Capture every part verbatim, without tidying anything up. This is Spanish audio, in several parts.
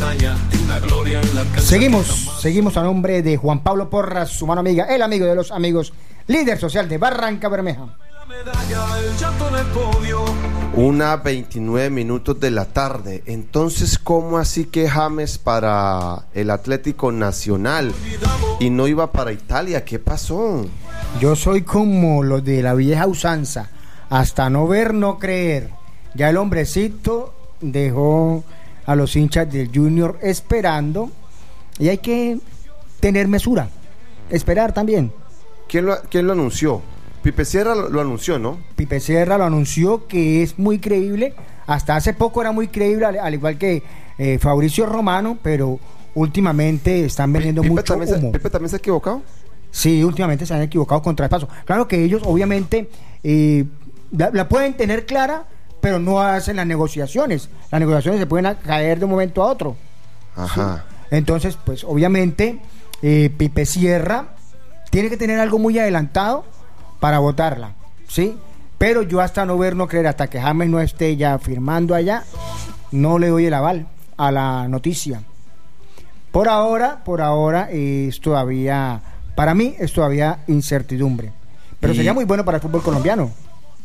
Seguimos, seguimos a nombre de Juan Pablo Porras, su mano amiga, el amigo de los amigos, líder social de Barranca Bermeja. Una veintinueve minutos de la tarde. Entonces, ¿cómo así que James para el Atlético Nacional y no iba para Italia? ¿Qué pasó? Yo soy como los de la vieja usanza, hasta no ver, no creer. Ya el hombrecito dejó a los hinchas del Junior esperando y hay que tener mesura, esperar también. ¿Quién lo, quién lo anunció? Pipe Sierra lo, lo anunció, ¿no? Pipe Sierra lo anunció, que es muy creíble. Hasta hace poco era muy creíble, al, al igual que eh, Fabricio Romano, pero últimamente están vendiendo Pipe mucho también humo. Se, ¿Pipe también se ha equivocado? Sí, últimamente se han equivocado con traspaso. Claro que ellos obviamente eh, la, la pueden tener clara, pero no hacen las negociaciones. Las negociaciones se pueden caer de un momento a otro. Ajá. ¿Sí? Entonces, pues obviamente eh, Pipe Sierra tiene que tener algo muy adelantado para votarla, ¿sí? Pero yo hasta no ver, no creer, hasta que James no esté ya firmando allá, no le doy el aval a la noticia. Por ahora, por ahora eh, es todavía, para mí es todavía incertidumbre. Pero y... sería muy bueno para el fútbol colombiano.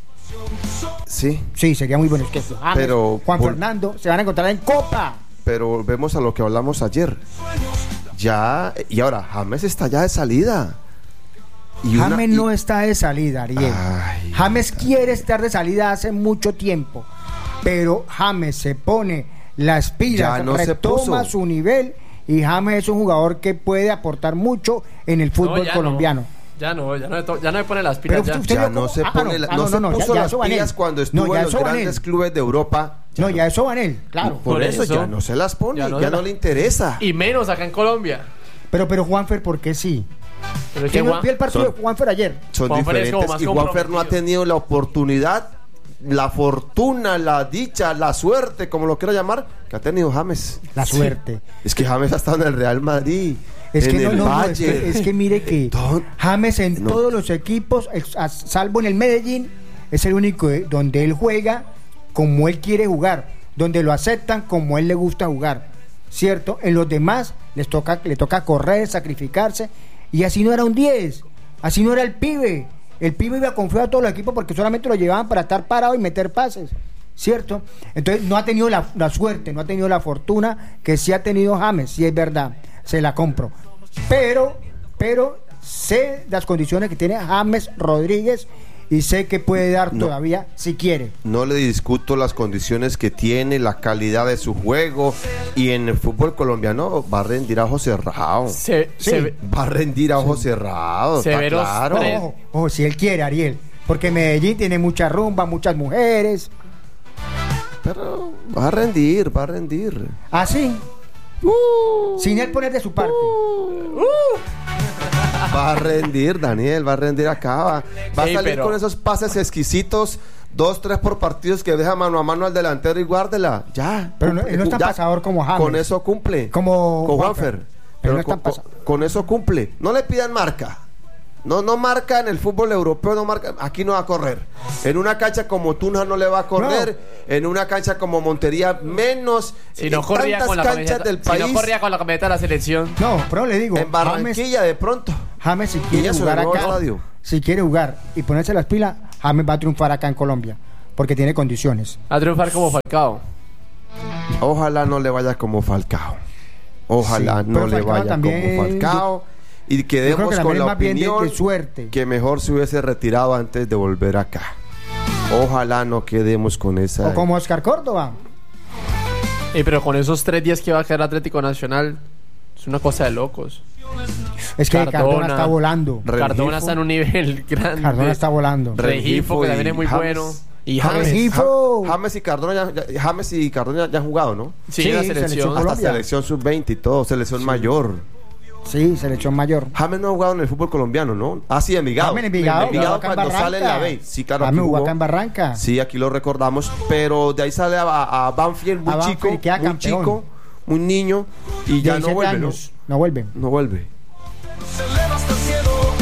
Sí. Sí, sería muy bueno. Es que James, pero Juan vol- Fernando se van a encontrar en Copa. Pero volvemos a lo que hablamos ayer. Ya, y ahora, James está ya de salida. Y James una, y... no está de salida, Ariel. Ay, James ay, quiere estar de salida hace mucho tiempo, pero James se pone las pilas, no retoma su nivel, y James es un jugador que puede aportar mucho en el fútbol no, colombiano. No. Ya no, ya no, to- ya no me pone las pilas. Pero ya usted ya no se pone, ah, no, no, no, se no, puso ya, ya las pilas cuando estuvo no, en los grandes clubes de Europa. No, ya eso va en él, claro. Por, por eso, eso ya no se las pone, ya no, ya no le interesa. Y menos acá en Colombia. Pero, pero Juanfer, ¿por qué sí? Pero que Juan, vi el partido son, de Juanfer ayer. Son Juanfer diferentes y Juanfer no ha tenido la oportunidad, la fortuna, la dicha, la suerte, como lo quiera llamar, que ha tenido James. La suerte. Sí. Es que James ha estado en el Real Madrid. Es en que no, el no, Valle. no, es, que, es que mire que Don, James en no. todos los equipos, salvo en el Medellín, es el único donde él juega como él quiere jugar, donde lo aceptan como él le gusta jugar, ¿cierto? En los demás les toca, le toca correr, sacrificarse, y así no era un diez, así no era el pibe. El pibe iba confiado a todos los equipos porque solamente lo llevaban para estar parado y meter pases, ¿cierto? Entonces no ha tenido la, la suerte, no ha tenido la fortuna que sí ha tenido James, sí es verdad, se la compro. Pero, pero sé las condiciones que tiene James Rodríguez y sé que puede dar no, todavía si quiere. No le discuto las condiciones que tiene, la calidad de su juego, y en el fútbol colombiano va a rendir a ojos cerrados. Se, sí. se, va a rendir a ojos sí. cerrados. Severos, claro. Ojo, ojo, si él quiere, Ariel, porque Medellín tiene mucha rumba, muchas mujeres. Pero va a rendir, va a rendir. ¿Ah, sí? Uh, sin él poner de su parte. Uh, uh. Va a rendir, Daniel, va a rendir acá. Va, va sí, a salir pero... con esos pases exquisitos, dos, tres por partidos que deja mano a mano al delantero y guárdela. Ya. Pero no, no es tan pasador como James. Con eso cumple. Como con Juanfer. Pero, pero no con, con, con eso cumple. No le pidan marca. No, no marca en el fútbol europeo, no marca, aquí no va a correr. En una cancha como Tunja no le va a correr, no. En una cancha como Montería menos. Si no en corría tantas con la canchas del país. Si no corría con la camioneta de la selección. No, pero le digo. En Barranquilla James, de pronto. James si quiere jugar acá, estadio. si quiere jugar y ponerse las pilas, James va a triunfar acá en Colombia, porque tiene condiciones. A triunfar como Falcao. Ojalá no le vaya como Falcao. Ojalá sí, no le vaya también, como Falcao. Yo, y quedemos que con la opinión de, de suerte. que mejor se hubiese retirado antes de volver acá. Ojalá no quedemos con esa. O como Oscar Córdoba. Eh, pero con esos tres días que va a quedar Atlético Nacional, es una cosa de locos. Es que Cardona, Cardona está volando. Cardona Regifo. Está en un nivel grande. Cardona está volando. Regifo, que también es muy James. bueno. Y James, James, James y Cardona ya, James y Cardona ya, ya han jugado, ¿no? Sí, sí la selección. selección hasta selección sub veinte y todo, selección sí. mayor. Sí, selección mayor. James no ha jugado en el fútbol colombiano, ¿no? Ah, sí, Envigado. James Envigado, Envigado cuando sale en la B. Sí, claro. James jugó acá en Barranca. Sí, aquí lo recordamos, pero de ahí sale a, a Banfield muy a chico, Banfield, muy chico, muy niño y ya no vuelve, años. ¿no? No vuelve. No vuelve.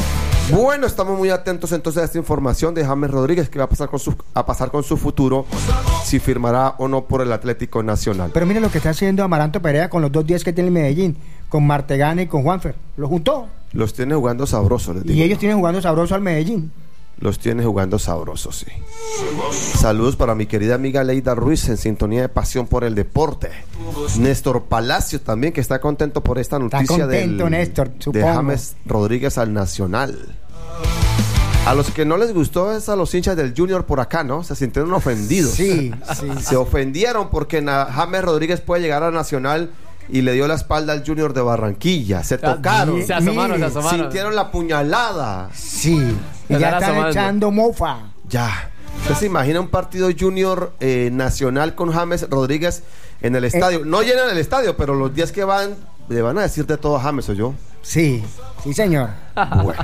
Bueno, estamos muy atentos entonces a esta información de James Rodríguez, que va a pasar con su, a pasar con su futuro, si firmará o no por el Atlético Nacional. Pero mire lo que está haciendo Amaranto Perea con los dos días que tiene el Medellín, con Martegana y con Juanfer. Lo juntó. Los tiene jugando sabroso, les digo. Y ellos tienen jugando sabroso al Medellín. Los tiene jugando sabroso, sí. Saludos para mi querida amiga Leida Ruiz, en sintonía de pasión por el deporte. Néstor Palacio también, que está contento por esta noticia contento, del, Néstor, de James Rodríguez al Nacional. A los que no les gustó es a los hinchas del Junior por acá, ¿no? Se sintieron ofendidos. Sí, sí. Se sí. ofendieron porque na- James Rodríguez puede llegar al Nacional y le dio la espalda al Junior de Barranquilla. Se tocaron. Se asomaron, se asomaron. Sintieron la puñalada. Sí. Y Se ya están están asomando. echando mofa. Ya. ¿Usted se imagina un partido Junior eh, Nacional con James Rodríguez en el estadio? No llenan el estadio, pero los días que van, le van a decir de todo a James, ¿o yo? Sí, sí, señor. Bueno.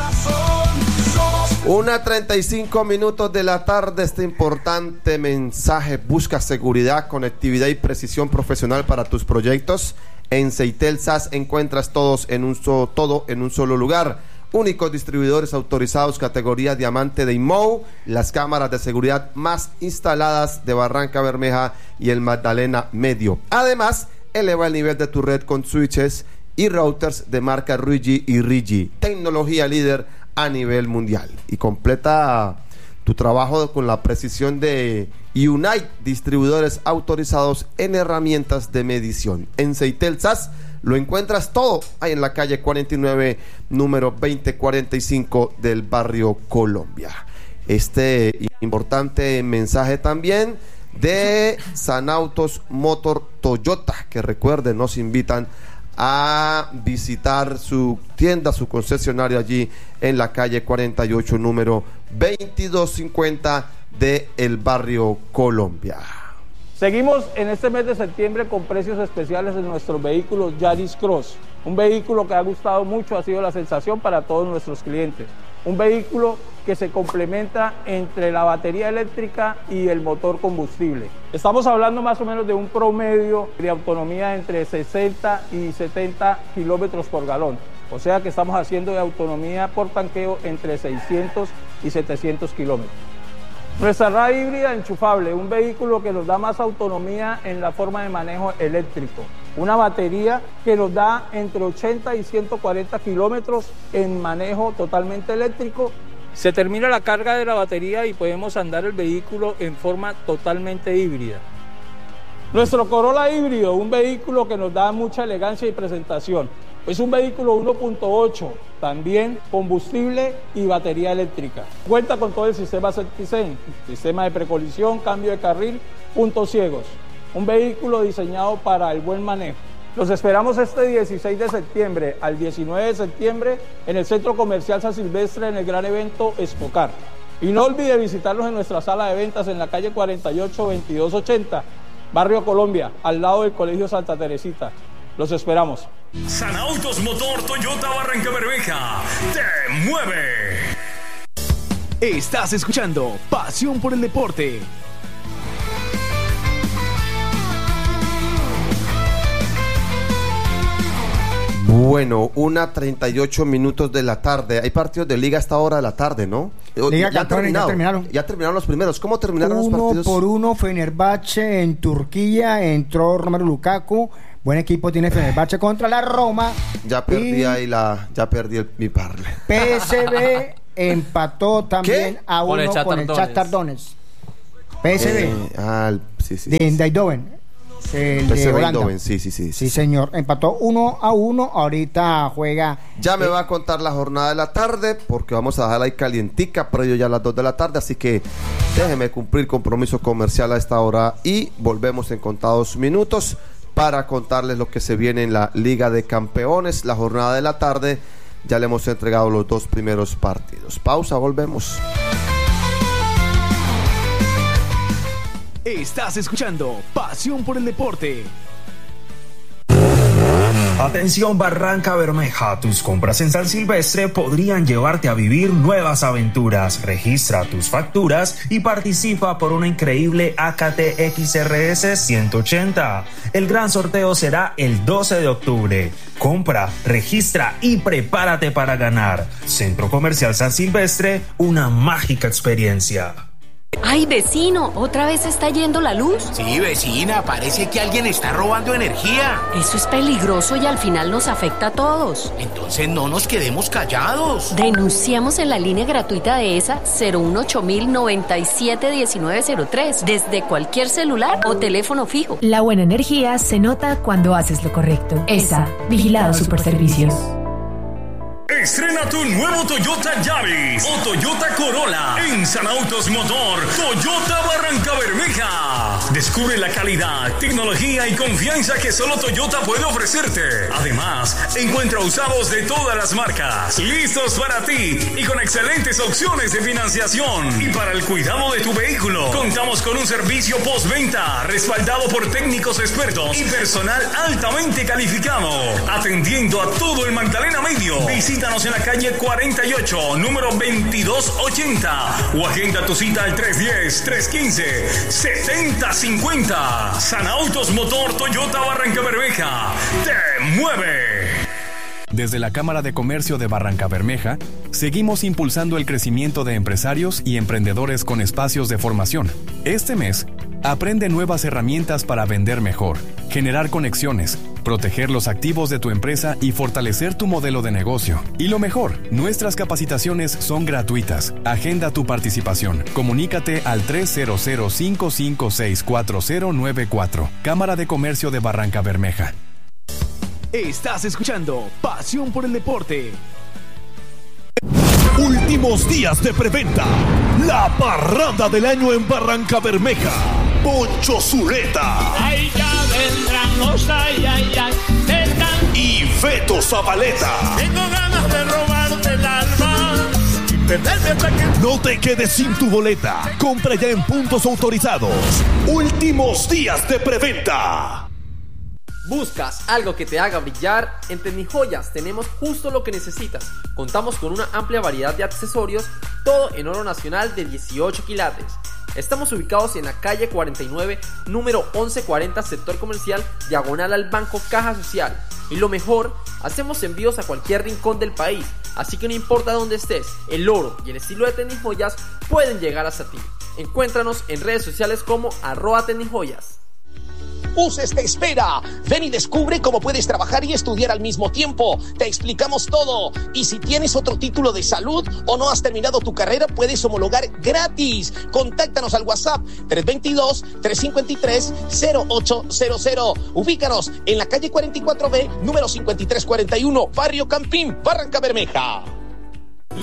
Una treinta y cinco minutos de la tarde. Este importante mensaje: busca seguridad, conectividad y precisión profesional para tus proyectos. En Ceitel S A S encuentras todos en un so, todo en un solo lugar. Únicos distribuidores autorizados categoría Diamante de I M O U, las cámaras de seguridad más instaladas de Barranca Bermeja y el Magdalena Medio. Además, eleva el nivel de tu red con switches y routers de marca Rigi y Rigi, tecnología líder a nivel mundial. Y completa tu trabajo con la precisión de Unite, distribuidores autorizados en herramientas de medición. En Ceitel S A S lo encuentras todo ahí en la calle cuarenta y nueve, número veinte cuarenta y cinco del barrio Colombia. Este importante mensaje también de Sanautos Motor Toyota, que recuerden, nos invitan a visitar su tienda, su concesionario allí en la calle cuarenta y ocho, número veintidós cincuenta de el barrio Colombia. Seguimos en este mes de septiembre con precios especiales en nuestros vehículos Yaris Cross. Un vehículo que ha gustado mucho, ha sido la sensación para todos nuestros clientes. Un vehículo que se complementa entre la batería eléctrica y el motor combustible. Estamos hablando más o menos de un promedio de autonomía entre sesenta y setenta kilómetros por galón. O sea que estamos haciendo de autonomía por tanqueo entre seiscientos y setecientos kilómetros. Nuestra radio híbrida enchufable, un vehículo que nos da más autonomía en la forma de manejo eléctrico. Una batería que nos da entre ochenta y ciento cuarenta kilómetros en manejo totalmente eléctrico. Se termina la carga de la batería y podemos andar el vehículo en forma totalmente híbrida. Nuestro Corolla híbrido, un vehículo que nos da mucha elegancia y presentación. Es un vehículo uno punto ocho, también combustible y batería eléctrica. Cuenta con todo el sistema Certicen, sistema de precolisión, cambio de carril, puntos ciegos. Un vehículo diseñado para el buen manejo. Los esperamos este dieciséis de septiembre al diecinueve de septiembre en el Centro Comercial San Silvestre en el gran evento Expocar. Y no olvide visitarnos en nuestra sala de ventas en la calle cuarenta y ocho, veintidós ochenta, Barrio Colombia, al lado del Colegio Santa Teresita. Los esperamos. Sanautos Motor Toyota Barranca Bermeja te mueve. Estás escuchando Pasión por el Deporte. Bueno, una treinta y ocho minutos de la tarde. Hay partidos de liga a esta hora de la tarde, ¿no? Liga ya, Campeones, ya terminaron. Ya terminaron los primeros. ¿Cómo terminaron los Uno partidos? por uno, Fenerbahce en Turquía, entró Romelu Lukaku. Buen equipo tiene Fenerbahce contra la Roma. Ya perdí Y ahí la... Ya perdí el, mi parle. P S V empató también ¿Qué? a Con el uno con el Shakhtar Shakhtar Donetsk. P S V Eh, ah, el- sí, sí. de sí. Eindhoven. El P S de V Holanda. Eindhoven, sí, sí, sí, Sí, señor. Empató uno a uno. Ahorita juega. Ya me eh, va a contar la jornada de la tarde, porque vamos a dejarla ahí calientica, previo ya a las dos de la tarde, así que déjeme cumplir compromiso comercial a esta hora y volvemos en contados minutos para contarles lo que se viene en la Liga de Campeones. La jornada de la tarde, ya le hemos entregado los dos primeros partidos. Pausa, volvemos. Estás escuchando Pasión por el Deporte. Atención Barranca Bermeja, tus compras en San Silvestre podrían llevarte a vivir nuevas aventuras. Registra tus facturas y participa por una increíble A K T X R S ciento ochenta. El gran sorteo será el doce de octubre. Compra, registra y prepárate para ganar. Centro Comercial San Silvestre, una mágica experiencia. Ay, vecino, ¿otra vez está yendo la luz? Sí, vecina, parece que alguien está robando energía. Eso es peligroso y al final nos afecta a todos. Entonces no nos quedemos callados. Denunciamos en la línea gratuita de E S A cero uno ocho mil noventa y siete diecinueve cero tres desde cualquier celular o teléfono fijo. La buena energía se nota cuando haces lo correcto. E S A, Vigilado Superservicios. Estrena tu nuevo Toyota Yaris o Toyota Corolla en San Autos Motor Toyota Barranca Bermeja. Descubre la calidad, tecnología y confianza que solo Toyota puede ofrecerte. Además, encuentra usados de todas las marcas, listos para ti y con excelentes opciones de financiación. Y para el cuidado de tu vehículo, contamos con un servicio postventa respaldado por técnicos expertos y personal altamente calificado, atendiendo a todo el Magdalena Medio. Visítanos en la calle cuarenta y ocho, número veintidós ochenta, o agenda tu cita al tres uno cero, tres uno cinco, siete cero cinco cero. San Autos Motor Toyota Barranca Bermeja te mueve. Desde la Cámara de Comercio de Barranca Bermeja, seguimos impulsando el crecimiento de empresarios y emprendedores con espacios de formación. Este mes, aprende nuevas herramientas para vender mejor, generar conexiones, proteger los activos de tu empresa y fortalecer tu modelo de negocio. Y lo mejor, nuestras capacitaciones son gratuitas. Agenda tu participación. Comunícate al tres cero cero, cinco cinco seis, cuatro cero nueve cuatro. Cámara de Comercio de Barranca Bermeja. Estás escuchando Pasión por el Deporte. Últimos días de preventa. La parranda del año en Barranca Bermeja. Poncho Zuleta. Ay, ya vendrán los ay, ay, ay. Vendrán. Y Feto Zabaleta. Tengo ganas de robarte el alma y perderme hasta que... No te quedes sin tu boleta. Compra ya en puntos autorizados. Últimos días de preventa. ¿Buscas algo que te haga brillar? En Tecnijoyas tenemos justo lo que necesitas. Contamos con una amplia variedad de accesorios, todo en oro nacional de dieciocho quilates. Estamos ubicados en la calle cuarenta y nueve, número once cuarenta, sector comercial, diagonal al Banco Caja Social. Y lo mejor, hacemos envíos a cualquier rincón del país, así que no importa dónde estés, el oro y el estilo de Tecnijoyas pueden llegar hasta ti. Encuéntranos en redes sociales como arroba Tecnijoyas. U C E S te espera. Ven y descubre cómo puedes trabajar y estudiar al mismo tiempo. Te explicamos todo. Y si tienes otro título de salud o no has terminado tu carrera, puedes homologar gratis. Contáctanos al WhatsApp tres dos dos, tres cinco tres, cero ocho cero cero. Ubícanos en la calle cuarenta y cuatro B, número cincuenta y tres cuarenta y uno, Barrio Campín, Barranca Bermeja.